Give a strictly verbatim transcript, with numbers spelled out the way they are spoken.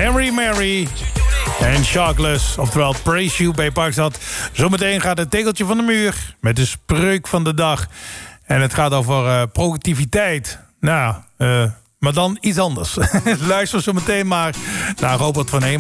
Henry Mary en Sharkless, oftewel Praise You bij Parkstad. Zometeen gaat het tegeltje van de muur met de spreuk van de dag. En het gaat over uh, productiviteit. Nou, uh, maar dan iets anders. Luister zo meteen maar naar Robert van Heem.